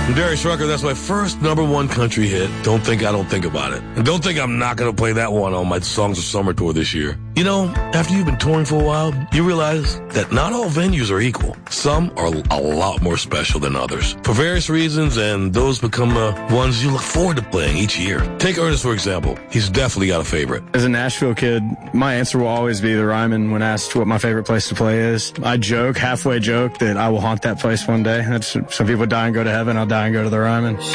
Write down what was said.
Darius Rucker, that's my first #1 country hit. Don't think I don't think about it. And don't think I'm not going to play that one on my Songs of Summer tour this year. You know, after you've been touring for a while, you realize that not all venues are equal. Some are a lot more special than others for various reasons, and those become the ones you look forward to playing each year. Take Ernest, for example. He's definitely got a favorite. As a Nashville kid, my answer will always be the Ryman when asked what my favorite place to play is. I halfway joke that I will haunt that place one day. Some people die and go to heaven. I'll die and go to the Ryman.